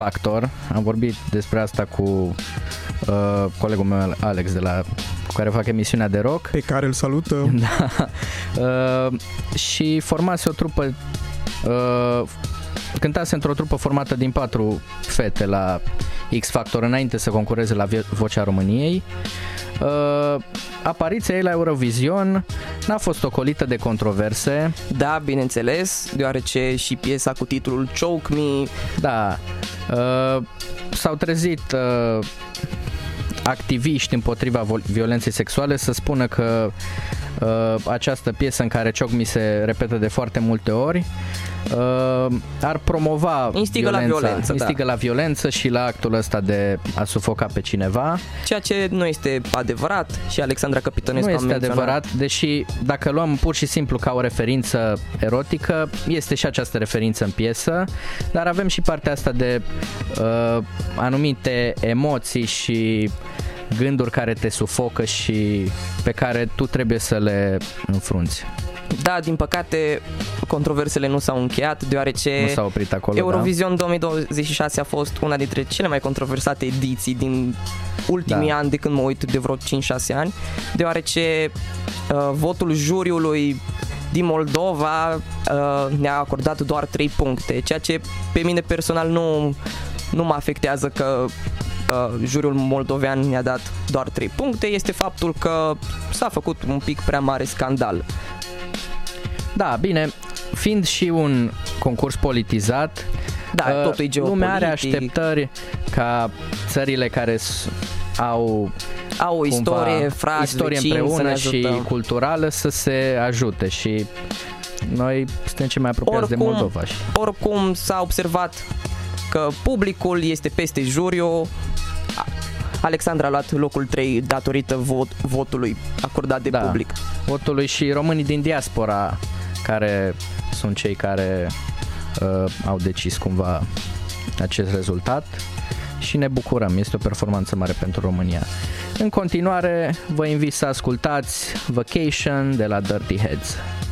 Factor. Am vorbit despre asta cu colegul meu Alex cu care fac emisiunea de rock. Pe care îl salută. Da. Și formase o trupă, cântase într-o trupă formată din 4 fete la X Factor înainte să concureze la Vocea României. Apariția ei la Eurovision n-a fost ocolită de controverse. Da, bineînțeles, deoarece și piesa cu titlul Choke Me. Da, s-au trezit activiști împotriva violenței sexuale să spună că această piesă în care Choke Me se repetă de foarte multe ori ar promova instigă la violență și la actul ăsta de a sufoca pe cineva. Ceea ce nu este adevărat și Alexandra Capitonescu nu este adevărat, deși dacă luăm pur și simplu ca o referință erotică, este și această referință în piesă, dar avem și partea asta de anumite emoții și gânduri care te sufocă și pe care tu trebuie să le înfrunți. Da, din păcate controversele nu s-au încheiat, deoarece nu s-a oprit acolo, Eurovision 2026 a fost una dintre cele mai controversate ediții din ultimii ani, de când mă uit, de vreo 5-6 ani, deoarece votul juriului din Moldova ne-a acordat doar 3 puncte, ceea ce pe mine personal nu mă afectează că juriul moldovean ne-a dat doar 3 puncte, este faptul că s-a făcut un pic prea mare scandal. Da, bine, fiind și un concurs politizat, totul e geopolitic. Lumea are așteptări ca țările care au o istorie, istorie împreună și culturală să se ajute și noi suntem cei mai apropiați de Moldova. Oricum s-a observat că publicul este peste juriu. Alexandra a luat locul 3 datorită votului acordat de public. Votului și românii din diaspora, care sunt cei care au decis cumva acest rezultat și ne bucurăm, este o performanță mare pentru România. În continuare, vă invit să ascultați Vacation de la Dirty Heads.